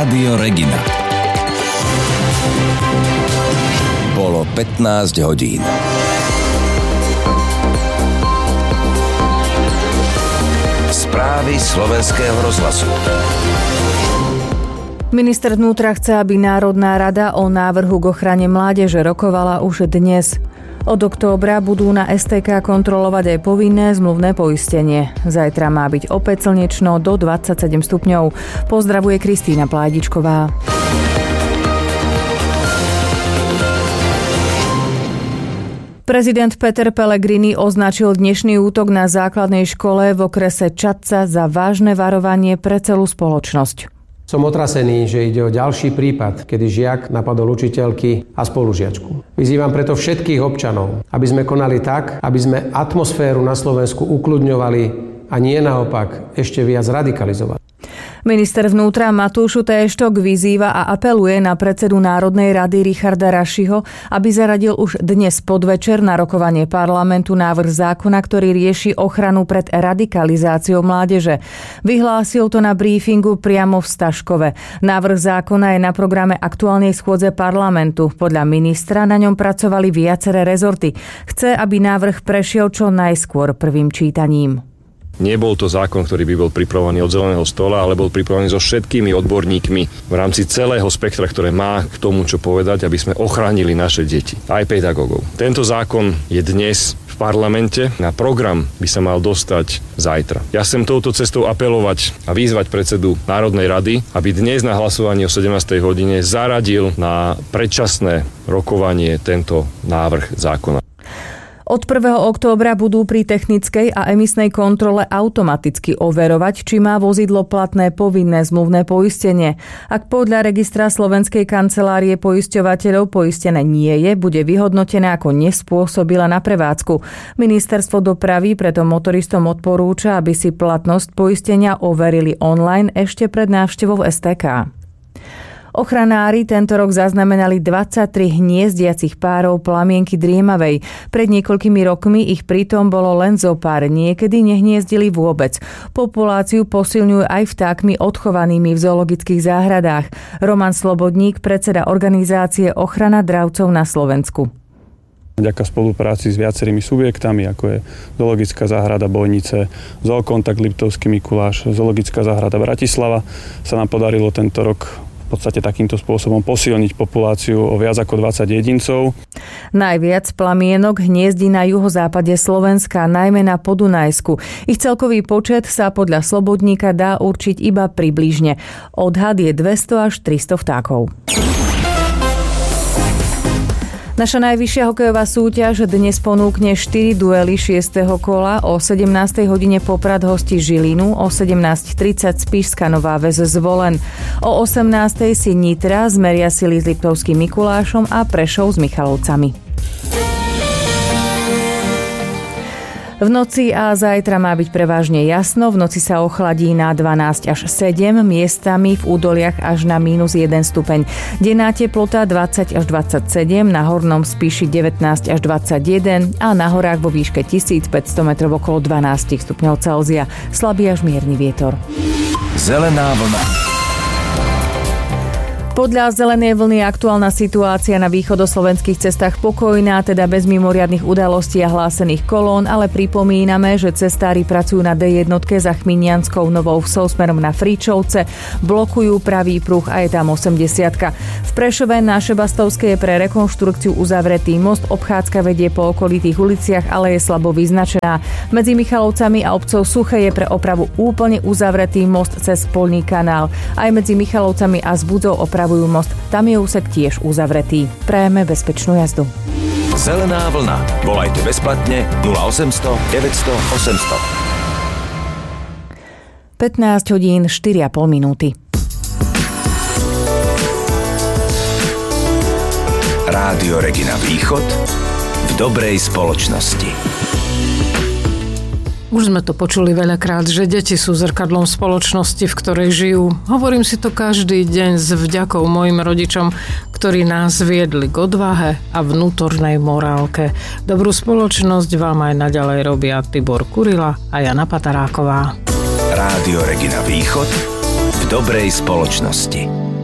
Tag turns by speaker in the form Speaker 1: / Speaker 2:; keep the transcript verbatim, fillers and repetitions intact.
Speaker 1: Rádio Regina. Bolo pätnásť hodín. Správy slovenského rozhlasu.
Speaker 2: Minister vnútra chce, aby Národná rada o návrhu k ochrane mládeže rokovala už dnes. Od októbra budú na es té ká kontrolovať aj povinné zmluvné poistenie. Zajtra má byť opäť slnečno do dvadsaťsedem stupňov. Pozdravuje Kristína Pládičková. Prezident Peter Pellegrini označil dnešný útok na základnej škole v okrese Čadca za vážne varovanie pre celú spoločnosť.
Speaker 3: Som otrasený, že ide o ďalší prípad, kedy žiak napadol učiteľky a spolužiačku. Vyzývam preto všetkých občanov, aby sme konali tak, aby sme atmosféru na Slovensku ukľudňovali a nie naopak ešte viac radikalizovali.
Speaker 2: Minister vnútra Matúš Utéštok vyzýva a apeluje na predsedu Národnej rady Richarda Rašiho, aby zaradil už dnes podvečer na rokovanie parlamentu návrh zákona, ktorý rieši ochranu pred radikalizáciou mládeže. Vyhlásil to na brífingu priamo v Staškove. Návrh zákona je na programe aktuálnej schôdze parlamentu. Podľa ministra na ňom pracovali viaceré rezorty. Chce, aby návrh prešiel čo najskôr prvým čítaním.
Speaker 4: Nebol to zákon, ktorý by bol pripravovaný od zeleného stola, ale bol pripravovaný so všetkými odborníkmi v rámci celého spektra, ktoré má k tomu, čo povedať, aby sme ochránili naše deti, aj pedagógov. Tento zákon je dnes v parlamente, na program by sa mal dostať zajtra. Ja chcem touto cestou apelovať a vyzvať predsedu Národnej rady, aby dnes na hlasovanie o sedemnástej hodine zaradil na predčasné rokovanie tento návrh zákona.
Speaker 2: Od prvého októbra budú pri technickej a emisnej kontrole automaticky overovať, či má vozidlo platné povinné zmluvné poistenie. Ak podľa registra Slovenskej kancelárie poisťovateľov poistené nie je, bude vyhodnotené ako nespôsobila na prevádzku. Ministerstvo dopravy preto motoristom odporúča, aby si platnosť poistenia overili online ešte pred návštevou es té ká. Ochranári tento rok zaznamenali dvadsaťtri hniezdiacich párov plamienky driemavej. Pred niekoľkými rokmi ich pritom bolo len zo pár, niekedy nehniezdili vôbec. Populáciu posilňujú aj vtákmi odchovanými v zoologických záhradách. Roman Slobodník, predseda organizácie Ochrana dravcov na Slovensku.
Speaker 5: Vďaka spolupráci s viacerými subjektami, ako je Zoologická záhrada Bojnice, Zookontakt Liptovský Mikuláš, Zoologická záhrada Bratislava, sa nám podarilo tento rok v podstate takýmto spôsobom posilniť populáciu o viac ako dvadsať jedincov.
Speaker 2: Najviac plamienok hniezdi na juhozápade Slovenska, najmä na Podunajsku. Ich celkový počet sa podľa Slobodníka dá určiť iba približne. Odhad je dvesto až tristo vtákov. Naša najvyššia hokejová súťaž dnes ponúkne štyri duely šiesteho kola. O sedemnástej hodine Poprad hostí Žilinu, o sedemnásť tridsať Spišská Nová Ves Zvolen. O osemnástej si Nitra zmeria sily s Liptovským Mikulášom a Prešov s Michalovcami. V noci a zajtra má byť prevažne jasno, v noci sa ochladí na dvanásť až sedem, miestami v údoliach až na mínus jeden stupeň. Denná teplota dvadsať až dvadsaťsedem, na hornom Spiši devätnásť až dvadsaťjeden a na horách vo výške tisícpäťsto metrov okolo dvanásť stupňov Celzia. Slabý až mierny vietor.
Speaker 1: Zelená vlna.
Speaker 2: Podľa Zelenej vlny je aktuálna situácia na východoslovenských cestách pokojná, teda bez mimoriadnych udalostí a hlásených kolón, ale pripomíname, že cestári pracujú na dé jedna za Chminianskou Novou Vsou smerom na Fríčovce, blokujú pravý pruh a je tam osemdesiatka. V Prešove na Šebastovskej je pre rekonštrukciu uzavretý most, obchádzka vedie po okolitých uliciach, ale je slabo vyznačená. Medzi Michalovcami a obcov Suché je pre opravu úplne uzavretý most cez Polný kanál. Aj medzi Michalovcami a Zbudzou opravujú most, tam je úsek tiež uzavretý. Prajeme bezpečnú jazdu.
Speaker 1: Zelená vlna. Volajte bezplatne nula osemsto deväťsto osemsto.
Speaker 2: pätnásť hodín štyri a pol minúty.
Speaker 1: Rádio Regina Východ v dobrej spoločnosti.
Speaker 6: Už sme to počuli veľakrát, že deti sú zrkadlom spoločnosti, v ktorej žijú. Hovorím si to každý deň s vďakou mojim rodičom, ktorí nás viedli k odvahe a vnútornej morálke. Dobrú spoločnosť vám aj naďalej robia Tibor Kurila a Jana Pataráková.
Speaker 1: Rádio Regina Východ v dobrej spoločnosti.